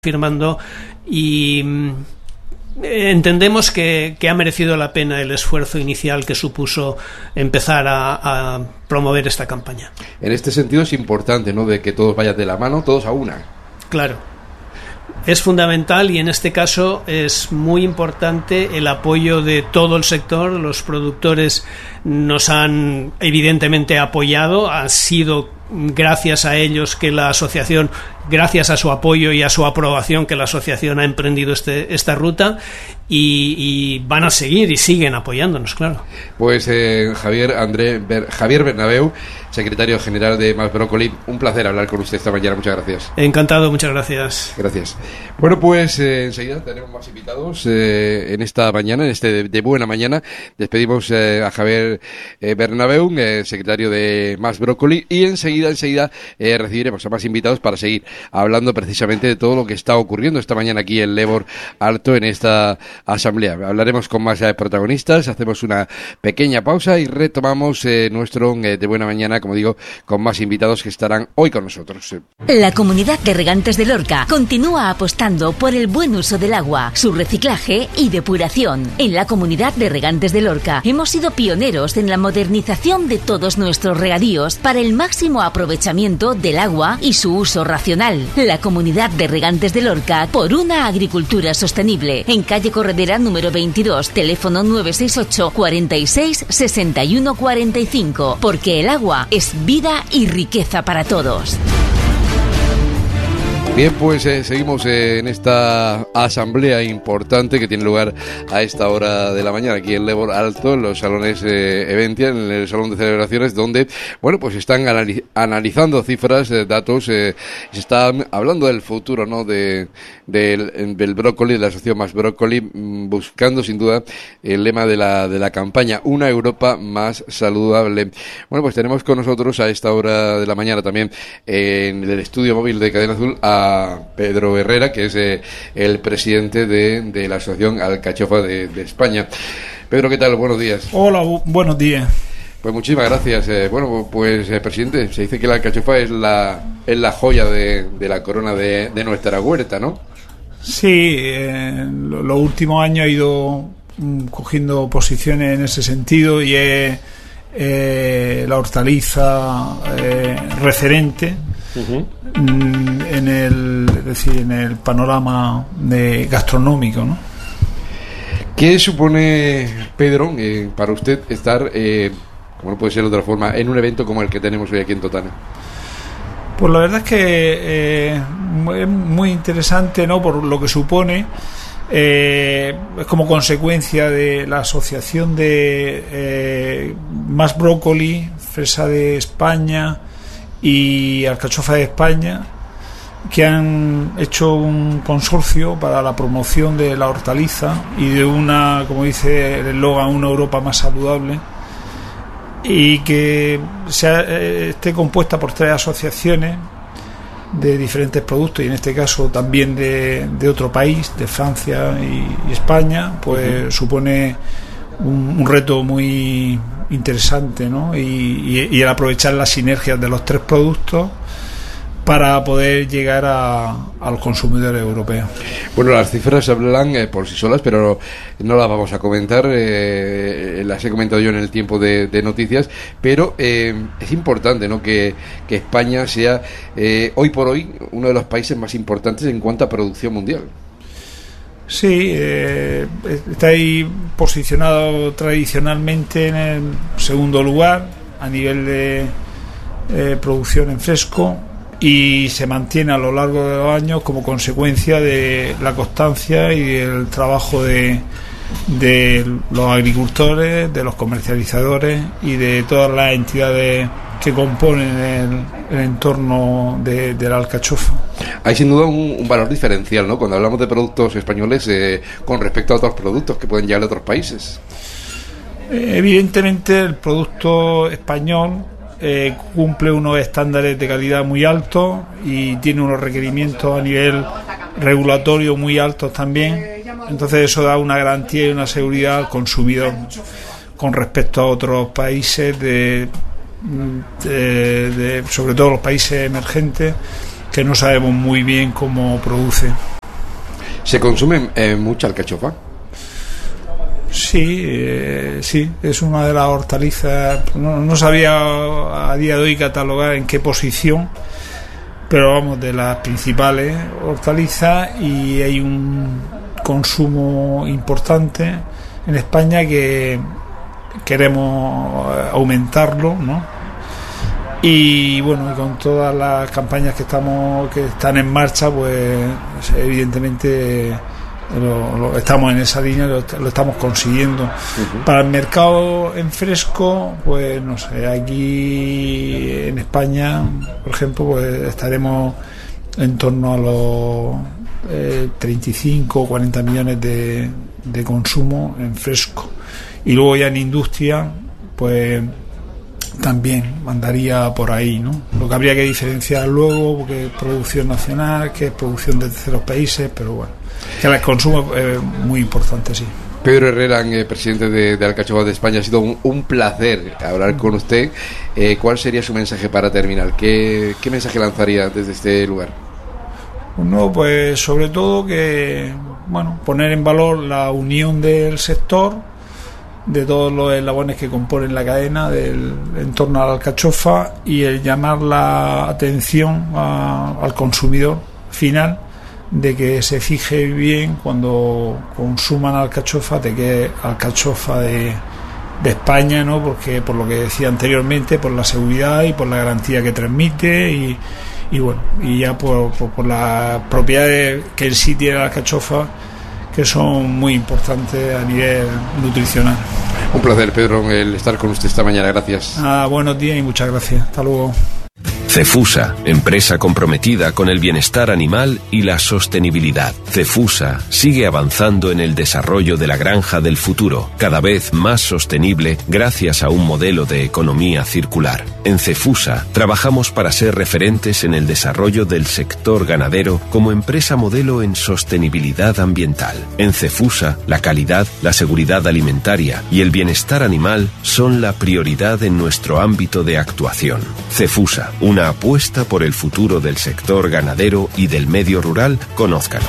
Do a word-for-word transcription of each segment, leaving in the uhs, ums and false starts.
firmando y entendemos que, que ha merecido la pena el esfuerzo inicial que supuso empezar a, a promover esta campaña. En este sentido es importante, ¿no?, de que todos vayan de la mano, todos a una. Claro. Es fundamental y en este caso es muy importante el apoyo de todo el sector. Los productores nos han evidentemente apoyado, ha sido gracias a ellos que la asociación, gracias a su apoyo y a su aprobación, que la asociación ha emprendido este, esta ruta y, y van a seguir y siguen apoyándonos, claro. Pues eh, Javier André Ber, Javier Bernabeu, secretario general de Más Brócoli, un placer hablar con usted esta mañana, muchas gracias. Encantado, muchas gracias. Gracias. Bueno, pues eh, enseguida tenemos más invitados eh, en esta mañana, en este de, de buena mañana. Despedimos eh, a Javier eh, Bernabeu, eh, secretario de Más Brócoli, y enseguida, enseguida eh, recibiremos a más invitados para seguir hablando precisamente de todo lo que está ocurriendo esta mañana aquí en Lebor Alto, en esta asamblea. Hablaremos con más eh, protagonistas, hacemos una pequeña pausa y retomamos eh, nuestro eh, de buena mañana, como digo, con más invitados que estarán hoy con nosotros. La Comunidad de Regantes de Lorca continúa apostando por el buen uso del agua, su reciclaje y depuración. En la Comunidad de Regantes de Lorca hemos sido pioneros en la modernización de todos nuestros regadíos para el máximo aprovechamiento del agua y su uso racional. La Comunidad de Regantes de Lorca por una agricultura sostenible. En calle Corredera número veintidós, teléfono nueve seis ocho, cuarenta y seis, sesenta y uno cuarenta y cinco. Porque el agua es vida y riqueza para todos. Bien, pues eh, seguimos eh, en esta asamblea importante que tiene lugar a esta hora de la mañana aquí en Lebor Alto, en los salones eh, Eventia, en el salón de celebraciones, donde, bueno, pues están anali- analizando cifras, eh, datos, eh, se está hablando del futuro, ¿no?, de, de, del brócoli, de la asociación Más Brócoli, buscando sin duda el lema de la, de la campaña, una Europa más saludable. Bueno, pues tenemos con nosotros a esta hora de la mañana también eh, en el estudio móvil de Cadena Azul a Pedro Herrera, que es eh, el presidente de, de la Asociación Alcachofa de, de España. Pedro, ¿qué tal? Buenos días. Hola, bu- buenos días. Pues muchísimas gracias. Eh, bueno, pues eh, presidente, se dice que la alcachofa es la es la joya de, de la corona de, de nuestra huerta, ¿no? Sí, eh, lo- los últimos años he ido mm, cogiendo posiciones en ese sentido y es eh, la hortaliza eh, referente. Uh-huh. En el, es decir, en el panorama de gastronómico, ¿no? ¿Qué supone, Pedro, eh, para usted estar, eh, como no puede ser de otra forma, en un evento como el que tenemos hoy aquí en Totana? Pues la verdad es que eh, es muy interesante, ¿no?, por lo que supone. Eh, es como consecuencia de la asociación de eh, Más Brócoli, Fresa de España y Alcachofa de España, que han hecho un consorcio para la promoción de la hortaliza y de una, como dice el eslogan, una Europa más saludable, y que sea, eh, esté compuesta por tres asociaciones de diferentes productos, y en este caso también de, de otro país, de Francia y, y España, pues uh-huh. supone un, un reto muy interesante, ¿no? Y, y, y el aprovechar las sinergias de los tres productos para poder llegar a, a los consumidores europeos. Bueno, las cifras hablan eh, por sí solas, pero no las vamos a comentar, eh, las he comentado yo en el tiempo de, de noticias, pero eh, es importante, ¿no?, que, que España sea eh, hoy por hoy uno de los países más importantes en cuanto a producción mundial. Sí, eh, está ahí posicionado tradicionalmente en el segundo lugar a nivel de eh, producción en fresco, y se mantiene a lo largo de los años como consecuencia de la constancia y del trabajo de, de los agricultores, de los comercializadores y de todas las entidades que componen el, el entorno de, de la alcachofa. Hay sin duda un, un valor diferencial, ¿no?, cuando hablamos de productos españoles eh, con respecto a otros productos que pueden llegar a otros países. Eh, evidentemente el producto español eh, cumple unos estándares de calidad muy altos y tiene unos requerimientos a nivel regulatorio muy altos también. Entonces eso da una garantía y una seguridad al consumidor con respecto a otros países de, de, de sobre todo los países emergentes, que no sabemos muy bien cómo produce. ¿Se consume eh, mucha alcachofa? Sí, eh, sí, es una de las hortalizas. No, no sabía a día de hoy catalogar en qué posición, pero vamos, de las principales hortalizas, y hay un consumo importante en España que queremos aumentarlo, ¿no? Y bueno, y con todas las campañas que estamos que están en marcha, pues evidentemente lo, lo, estamos en esa línea, lo, lo estamos consiguiendo. Uh-huh. Para el mercado en fresco, pues no sé, aquí en España, por ejemplo, pues estaremos en torno a los eh, treinta y cinco o cuarenta millones de, de consumo en fresco. Y luego ya en industria, pues también andaría por ahí, ¿no? Lo que habría que diferenciar luego, porque es producción nacional, que es producción de terceros países, pero bueno, que el consumo es muy importante, sí. Pedro Herrera, eh, presidente de, de Alcachofas de España, ha sido un, un placer hablar con usted. Eh, ¿Cuál sería su mensaje para terminar? ¿Qué, qué mensaje lanzaría desde este lugar? No, pues sobre todo que, bueno, poner en valor la unión del sector, de todos los eslabones que componen la cadena del en torno a la alcachofa, y el llamar la atención a, al consumidor final, de que se fije bien cuando consuman alcachofa, de que es alcachofa de, de España, ¿no? Porque por lo que decía anteriormente, por la seguridad y por la garantía que transmite, y, y bueno, y ya por, por, por las propiedades que en sí tiene la alcachofa, que son muy importantes a nivel nutricional. Un placer, Pedro, el estar con usted esta mañana. Gracias. Ah, buenos días y muchas gracias. Hasta luego. Cefusa, empresa comprometida con el bienestar animal y la sostenibilidad. Cefusa sigue avanzando en el desarrollo de la granja del futuro, cada vez más sostenible gracias a un modelo de economía circular. En Cefusa trabajamos para ser referentes en el desarrollo del sector ganadero como empresa modelo en sostenibilidad ambiental. En Cefusa, la calidad, la seguridad alimentaria y el bienestar animal son la prioridad en nuestro ámbito de actuación. Cefusa, una apuesta por el futuro del sector ganadero y del medio rural. Conózcanos.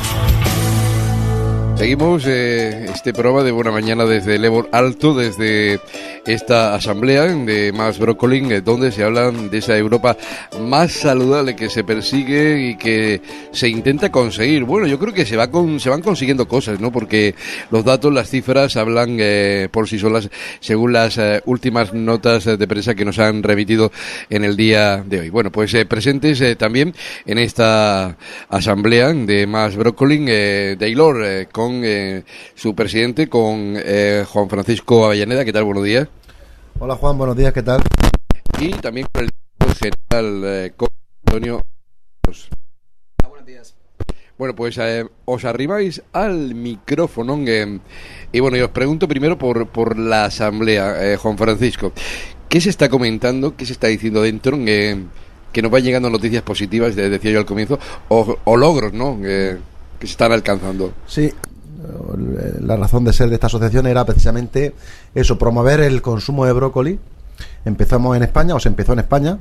Seguimos eh, este programa de Buena Mañana desde Lebor Alto, desde esta asamblea de Más Brócoli, eh, donde se hablan de esa Europa más saludable que se persigue y que se intenta conseguir. Bueno, yo creo que se va con, se van consiguiendo cosas, ¿no? Porque los datos, las cifras hablan eh, por sí solas, según las eh, últimas notas de prensa que nos han remitido en el día de hoy. Bueno, pues eh, presentes eh, también en esta asamblea de Más Brócoli, eh, Daylor, eh, con Eh, su presidente, con eh, Juan Francisco Avellaneda. ¿Qué tal? Buenos días. Hola Juan, buenos días, ¿qué tal? Y también con el general eh, con Antonio. Hola, buenos días. Bueno, pues eh, os arribáis al micrófono eh, y bueno, yo os pregunto primero por, por la asamblea, eh, Juan Francisco. ¿Qué se está comentando? ¿Qué se está diciendo dentro? Eh, que nos van llegando noticias positivas, decía yo al comienzo, o, o logros, ¿no? Eh, que se están alcanzando. Sí. La razón de ser de esta asociación era precisamente eso, promover el consumo de brócoli. Empezamos en España, o se empezó en España,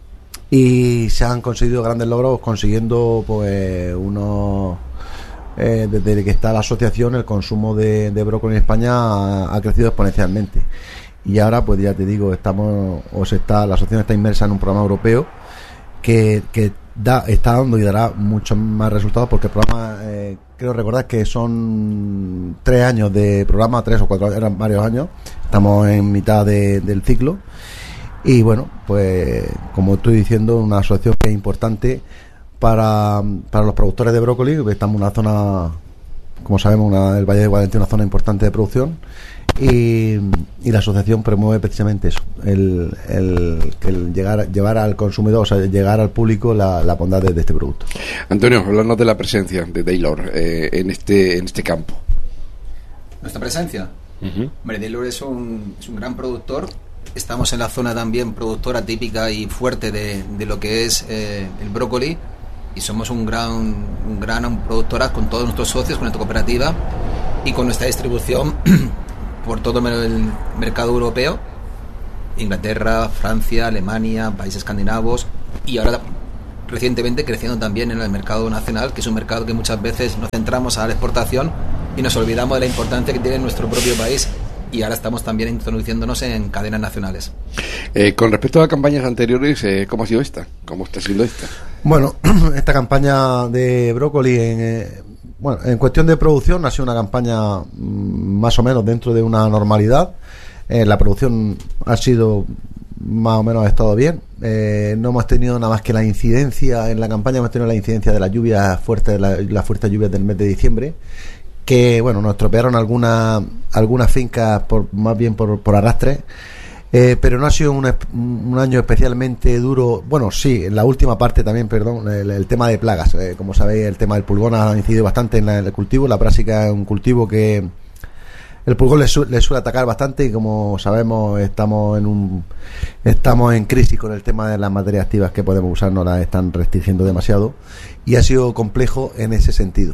y se han conseguido grandes logros consiguiendo pues unos eh, desde que está la asociación, el consumo de, de brócoli en España ha, ha crecido exponencialmente. Y ahora pues ya te digo, estamos o se está la asociación está inmersa en un programa europeo que, que da, está dando y dará muchos más resultados, porque el programa eh, creo recordar que son tres años de programa, tres o cuatro, eran varios años, estamos en mitad de, del ciclo, y bueno, pues como estoy diciendo, una asociación que es importante para, para los productores de brócoli, porque estamos en una zona, como sabemos, una, el Valle de Guadalete, una zona importante de producción, y, y la asociación promueve precisamente eso, el, el, el llegar llevar al consumidor, o sea, llegar al público la, la bondad de, de este producto. Antonio, hablando de la presencia de Daylor eh, en este en este campo. ¿Nuestra presencia? Uh-huh. Daylor es un, es un gran productor. Estamos en la zona también productora típica y fuerte de, de lo que es eh, el brócoli, y somos un gran, un gran productora con todos nuestros socios, con nuestra cooperativa y con nuestra distribución por todo el mercado europeo, Inglaterra, Francia, Alemania, países escandinavos, y ahora recientemente creciendo también en el mercado nacional, que es un mercado que muchas veces nos centramos a la exportación y nos olvidamos de la importancia que tiene nuestro propio país, y ahora estamos también introduciéndonos en cadenas nacionales. Eh, con respecto a campañas anteriores, eh, ¿cómo ha sido esta? ¿Cómo está siendo esta? Bueno, esta campaña de brócoli en, eh, bueno, en cuestión de producción ha sido una campaña mm, más o menos dentro de una normalidad. Eh, la producción ha sido más o menos ha estado bien. Eh, no hemos tenido nada más que la incidencia en la campaña, hemos tenido la incidencia de las lluvias fuertes, la, las fuertes lluvias del mes de diciembre, que bueno, nos estropearon algunas algunas fincas por, más bien por, por arrastre, eh, pero no ha sido un, un año especialmente duro. Bueno, sí, en la última parte también, perdón, el, el tema de plagas, eh, como sabéis, el tema del pulgón ha incidido bastante en, la, en el cultivo. La prásica es un cultivo que el pulgón le, su, le suele atacar bastante, y como sabemos estamos en un estamos en crisis con el tema de las materias activas que podemos usar, no las están restringiendo demasiado, y ha sido complejo en ese sentido.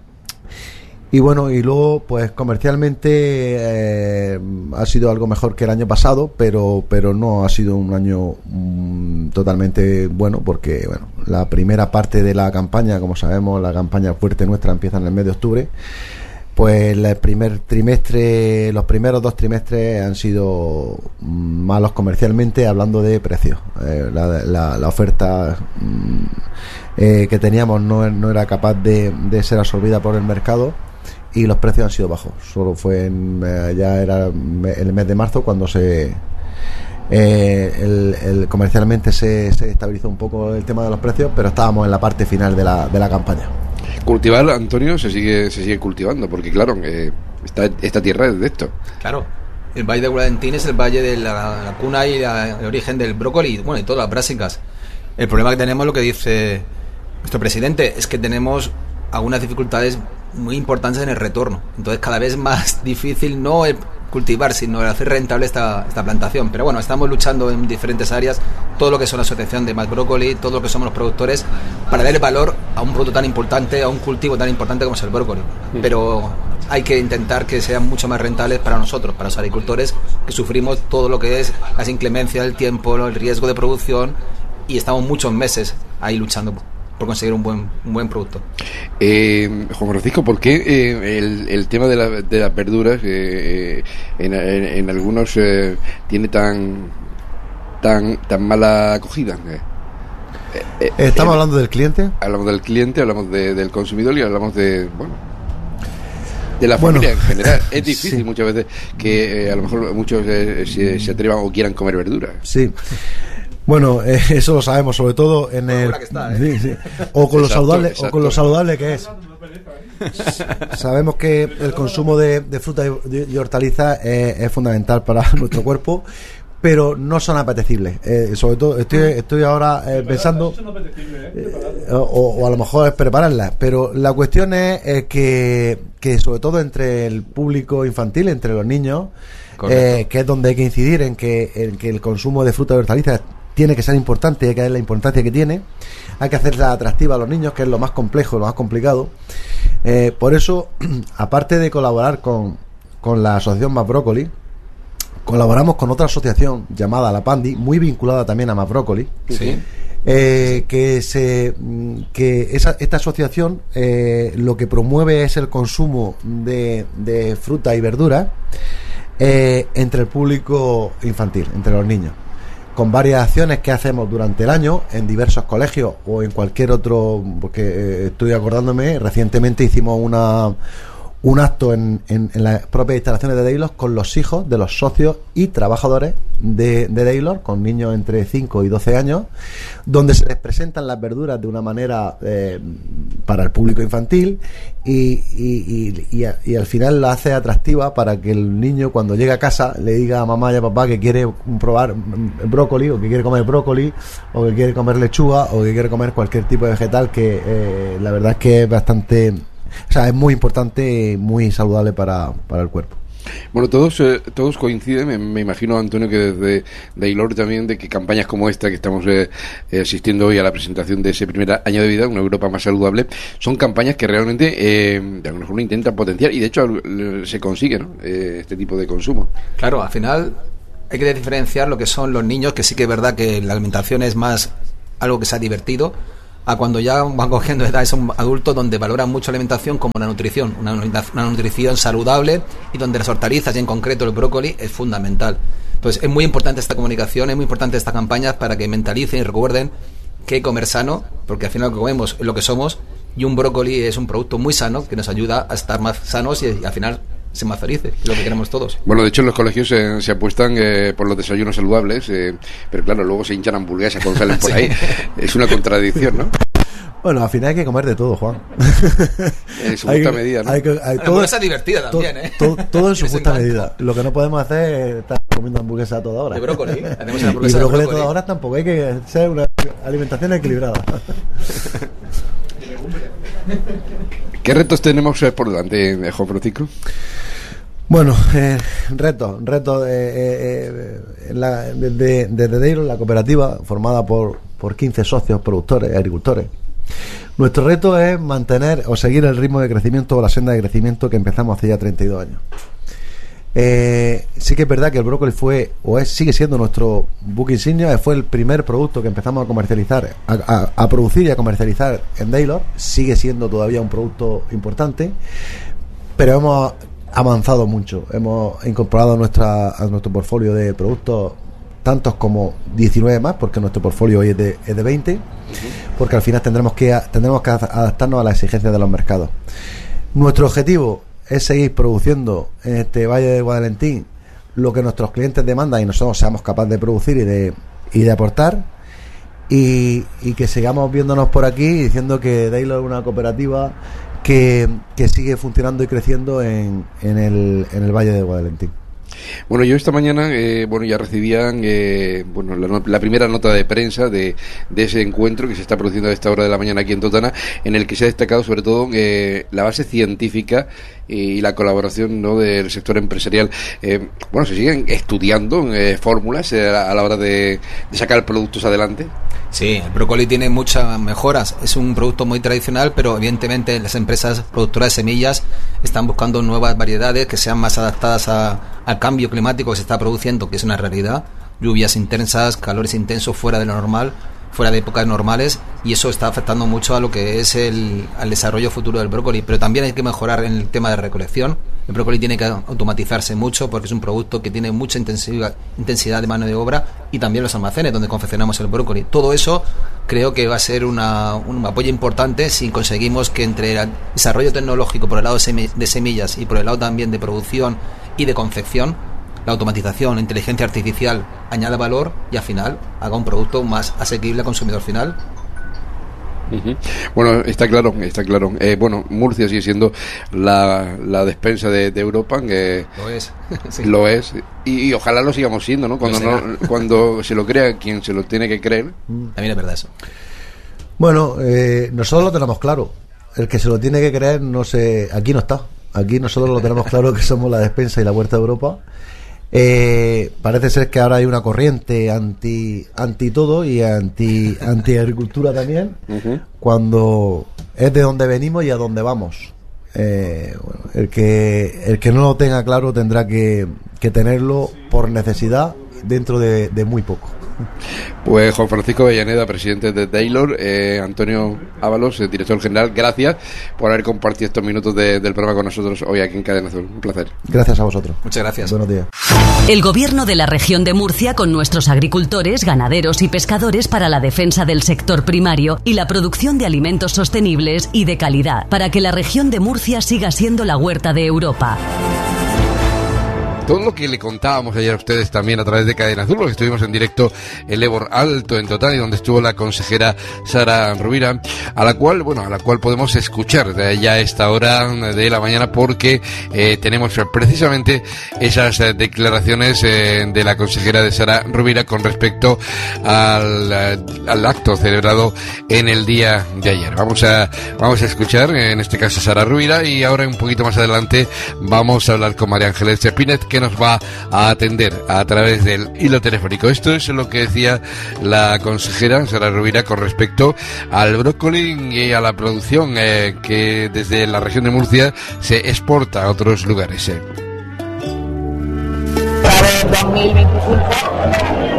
Y bueno, y luego pues comercialmente eh, ha sido algo mejor que el año pasado, pero pero no ha sido un año mm, totalmente bueno, porque bueno, la primera parte de la campaña, como sabemos, la campaña fuerte nuestra empieza en el mes de octubre. Pues el primer trimestre, los primeros dos trimestres han sido malos comercialmente, hablando de precios. Eh, la, la, la oferta mm, eh, que teníamos no, no era capaz de, de ser absorbida por el mercado, y los precios han sido bajos. Solo fue en, eh, ya era el mes de marzo cuando se eh, el, el comercialmente se, se estabilizó un poco el tema de los precios, pero estábamos en la parte final de la, de la campaña. Cultivar, Antonio, se sigue se sigue cultivando, porque claro, eh, esta, esta tierra es de esto. Claro, el Valle de Guadentín es el valle de la, la cuna y la, el origen del brócoli, bueno, y todas las brásicas. El problema que tenemos, lo que dice nuestro presidente, es que tenemos algunas dificultades muy importantes en el retorno. Entonces cada vez más difícil no el cultivar, sino el hacer rentable esta, esta plantación. Pero bueno, estamos luchando en diferentes áreas, todo lo que es la asociación de Más Brócoli, todo lo que somos los productores, para darle valor a un producto tan importante, a un cultivo tan importante como es el brócoli. Pero hay que intentar que sean mucho más rentables para nosotros, para los agricultores, que sufrimos todo lo que es las inclemencias del tiempo, el riesgo de producción, y estamos muchos meses ahí luchando por conseguir un buen un buen producto. Eh, Juan Francisco, ¿por qué eh, el, el tema de, la, de las verduras eh, en, en, en algunos eh, tiene tan tan tan mala acogida? Eh, eh, ¿Estamos eh, hablando del cliente? Hablamos del cliente, hablamos de, del consumidor y hablamos de, bueno, de la familia bueno, en general. Es difícil sí. muchas veces que eh, a lo mejor muchos eh, se, se atrevan o quieran comer verduras. Sí. Bueno, eh, eso lo sabemos, sobre todo en el está, ¿eh? sí, sí. o con lo exacto, saludable exacto. o con lo saludable que es. Sabemos que el consumo de, de fruta y, y hortalizas es, es fundamental para nuestro cuerpo, pero no son apetecibles. Eh, sobre todo estoy estoy ahora eh, pensando eh, o, o a lo mejor es prepararlas, pero la cuestión es eh, que que sobre todo entre el público infantil, entre los niños, eh, que es donde hay que incidir en que en que el consumo de fruta y hortalizas tiene que ser importante, hay que ver la importancia que tiene, hay que hacerla atractiva a los niños, que es lo más complejo, lo más complicado. Eh, por eso, aparte de colaborar con, con la asociación Más Brócoli, colaboramos con otra asociación llamada La Pandi, muy vinculada también a Más Brócoli, sí. eh, que se que esa, esta asociación eh, lo que promueve es el consumo de, de fruta y verdura eh, entre el público infantil, entre los niños, con varias acciones que hacemos durante el año en diversos colegios o en cualquier otro, porque eh, estoy acordándome, recientemente hicimos una un acto en, en, en las propias instalaciones de Daylor con los hijos de los socios y trabajadores de, de Daylor, con niños entre cinco y doce años, donde se les presentan las verduras de una manera eh, para el público infantil y, y, y, y, a, y al final la hace atractiva para que el niño, cuando llegue a casa, le diga a mamá y a papá que quiere probar brócoli, o que quiere comer brócoli, o que quiere comer lechuga, o que quiere comer cualquier tipo de vegetal, que eh, la verdad es que es bastante... O sea, es muy importante, muy saludable para, para el cuerpo. Bueno, todos eh, todos coinciden, me, me imagino, Antonio, que desde Daylor también, de que campañas como esta, que estamos eh, eh, asistiendo hoy a la presentación de ese primer año de vida, una Europa más saludable, son campañas que realmente eh, de alguna forma intentan potenciar, y de hecho se consigue, ¿no? eh, este tipo de consumo. Claro, al final hay que diferenciar lo que son los niños, que sí que es verdad que la alimentación es más algo que sea divertido, a cuando ya van cogiendo edad, son adultos donde valoran mucho la alimentación como la nutrición, una, una nutrición saludable, y donde las hortalizas y en concreto el brócoli es fundamental. Entonces es muy importante esta comunicación, es muy importante esta campaña para que mentalicen y recuerden que comer sano, porque al final lo que comemos es lo que somos, y un brócoli es un producto muy sano que nos ayuda a estar más sanos y, y al final ser más felices, es lo que queremos todos. Bueno, de hecho en los colegios eh, se apuestan eh, por los desayunos saludables, eh, pero claro, luego se hinchan hamburguesas cuando salen por sí. ahí. Es una contradicción, ¿no? Bueno, al final hay que comer de todo, Juan. En su justa medida, ¿no? Hay que, hay, todo, es divertida también, ¿eh? Todo, todo en su justa medida. Lo que no podemos hacer es estar comiendo hamburguesa a toda hora. De brócoli. Hacemos una hamburguesa y brócoli, de brócoli a toda hora tampoco. Hay que ser una alimentación equilibrada. ¿Qué retos tenemos por delante, Juan Francisco? Bueno, eh, retos, retos eh, eh, eh, la, desde, desde Daylor, la cooperativa formada por, por quince socios productores, agricultores. Nuestro reto es mantener o seguir el ritmo de crecimiento o la senda de crecimiento que empezamos hace ya treinta y dos años. Eh, sí que es verdad que el brócoli fue o es sigue siendo nuestro buque insignia, fue el primer producto que empezamos a comercializar, a, a, a producir y a comercializar en Daylor. Sigue siendo todavía un producto importante, pero hemos avanzado mucho, hemos incorporado a, nuestra, a nuestro portfolio de productos tantos como diecinueve más, porque nuestro portfolio hoy es de, es de veinte, porque al final tendremos que tendremos que adaptarnos a las exigencias de los mercados. Nuestro objetivo es seguir produciendo en este Valle de Guadalentín lo que nuestros clientes demandan y nosotros seamos capaces de producir y de, y de aportar, y, y que sigamos viéndonos por aquí diciendo que Daylor es una cooperativa que, que sigue funcionando y creciendo en, en, el, en el Valle de Guadalentín. Bueno, yo esta mañana, eh, bueno, ya recibían, eh, bueno, la, la primera nota de prensa de, de ese encuentro que se está produciendo a esta hora de la mañana aquí en Totana, en el que se ha destacado sobre todo eh, la base científica y la colaboración, ¿no?, del sector empresarial. Eh, bueno, se siguen estudiando eh, fórmulas eh, a la hora de, de sacar productos adelante. Sí, el brócoli tiene muchas mejoras. Es un producto muy tradicional, pero evidentemente las empresas productoras de semillas están buscando nuevas variedades que sean más adaptadas a, al cambio climático que se está produciendo, que es una realidad. Lluvias intensas, calores intensos fuera de lo normal, fuera de épocas normales, y eso está afectando mucho a lo que es el al desarrollo futuro del brócoli. Pero también hay que mejorar en el tema de recolección. El brócoli tiene que automatizarse mucho porque es un producto que tiene mucha intensidad, intensidad de mano de obra, y también los almacenes donde confeccionamos el brócoli. Todo eso creo que va a ser una, un apoyo importante si conseguimos que entre el desarrollo tecnológico por el lado de semillas y por el lado también de producción y de confección, la automatización, la inteligencia artificial añada valor y al final haga un producto más asequible al consumidor final. Uh-huh. Bueno, está claro, está claro. Eh, bueno, Murcia sigue siendo la, la despensa de, de Europa, que lo es, sí. Lo es, y, y ojalá lo sigamos siendo, ¿no? Cuando no, cuando se lo crea quien se lo tiene que creer. También es verdad eso. Bueno, eh, nosotros lo tenemos claro. El que se lo tiene que creer no se, aquí no está. Aquí nosotros lo tenemos claro que somos la despensa y la huerta de Europa. Eh, parece ser que ahora hay una corriente anti anti todo y anti anti agricultura también, uh-huh. Cuando es de donde venimos y a dónde vamos. Eh, bueno, el que el que no lo tenga claro tendrá que, que tenerlo por necesidad dentro de, de muy poco. Pues Juan Francisco Avellaneda, presidente de Daylor, eh, Antonio Ábalos, eh, director general, gracias por haber compartido estos minutos de, del programa con nosotros hoy aquí en Cadena Azul. Un placer. Gracias a vosotros. Muchas gracias. Buenos días. El Gobierno de la región de Murcia, con nuestros agricultores, ganaderos y pescadores, para la defensa del sector primario y la producción de alimentos sostenibles y de calidad, para que la región de Murcia siga siendo la huerta de Europa. Todo lo que le contábamos ayer a ustedes también a través de Cadena Azul, porque estuvimos en directo en Lebor Alto, en Totana, y donde estuvo la consejera Sara Rovira, a la cual, bueno, a la cual podemos escuchar ya a esta hora de la mañana, porque eh, tenemos precisamente esas eh, declaraciones eh, de la consejera de Sara Rovira con respecto al, al acto celebrado en el día de ayer. Vamos a, vamos a escuchar, en este caso, a Sara Rovira, y ahora un poquito más adelante vamos a hablar con María Ángeles Pinet, que nos va a atender a través del hilo telefónico. Esto es lo que decía la consejera Sara Rovira con respecto al brócoli y a la producción eh, que desde la región de Murcia se exporta a otros lugares. Eh. Para el dos mil veinticinco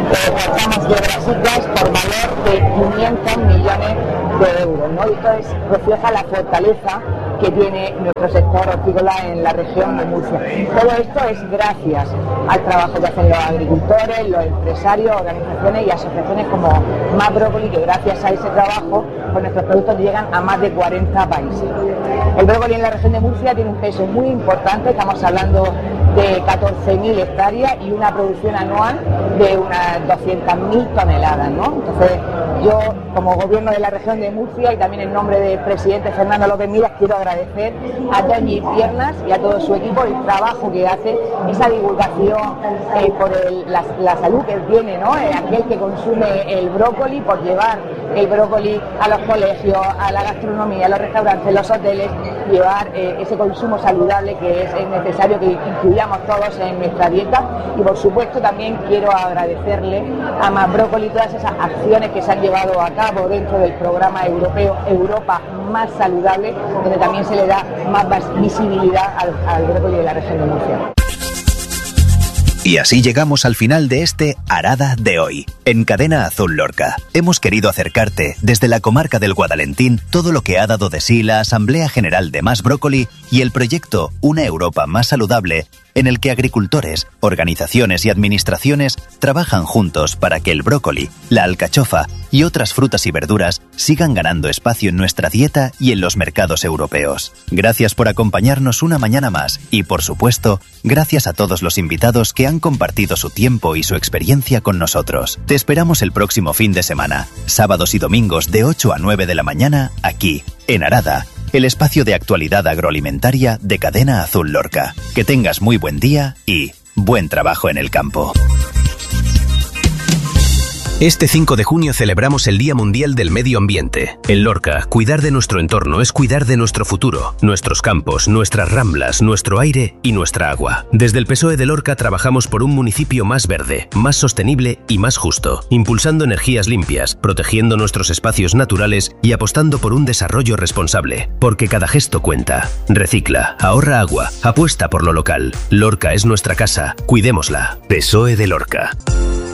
eh, cortamos de brasitas por valor de quinientos millones de euros, ¿no? Y esto es, refleja la fortaleza que tiene nuestro sector hortícola en la región de Murcia. Todo esto es gracias al trabajo que hacen los agricultores, los empresarios, organizaciones y asociaciones como Más Brócoli, que gracias a ese trabajo pues nuestros productos llegan a más de cuarenta países. El brócoli en la región de Murcia tiene un peso muy importante, estamos hablando de catorce mil hectáreas y una producción anual de unas doscientas mil toneladas, ¿no? Entonces, yo, como gobierno de la región de Murcia y también en nombre del presidente Fernando López Miras, quiero agradecer a Doñi Piernas y a todo su equipo el trabajo que hace, esa divulgación eh, por el, la, la salud que tiene, ¿no? Eh, aquel que consume el brócoli, por llevar el brócoli a los colegios, a la gastronomía, a los restaurantes, los hoteles, llevar eh, ese consumo saludable que es, es necesario que incluyamos todos en nuestra dieta. Y por supuesto también quiero agradecerle a Más Brócoli todas esas acciones que se han llevado a cabo dentro del programa europeo Europa Más Saludable, donde también se le da más visibilidad al, al brócoli de la región de Murcia. Y así llegamos al final de este Arada de hoy. En Cadena Azul Lorca hemos querido acercarte desde la comarca del Guadalentín todo lo que ha dado de sí la Asamblea General de Más Brócoli y el proyecto Una Europa Más Saludable, en el que agricultores, organizaciones y administraciones trabajan juntos para que el brócoli, la alcachofa y otras frutas y verduras sigan ganando espacio en nuestra dieta y en los mercados europeos. Gracias por acompañarnos una mañana más y, por supuesto, gracias a todos los invitados que han compartido su tiempo y su experiencia con nosotros. Te esperamos el próximo fin de semana, sábados y domingos de ocho a nueve de la mañana, aquí, en Arada, el espacio de actualidad agroalimentaria de Cadena Azul Lorca. Que tengas muy buen día y buen trabajo en el campo. Este cinco de junio celebramos el Día Mundial del Medio Ambiente. En Lorca, cuidar de nuestro entorno es cuidar de nuestro futuro, nuestros campos, nuestras ramblas, nuestro aire y nuestra agua. Desde el P S O E de Lorca trabajamos por un municipio más verde, más sostenible y más justo, impulsando energías limpias, protegiendo nuestros espacios naturales y apostando por un desarrollo responsable. Porque cada gesto cuenta. Recicla, ahorra agua, apuesta por lo local. Lorca es nuestra casa, cuidémosla. P S O E de Lorca.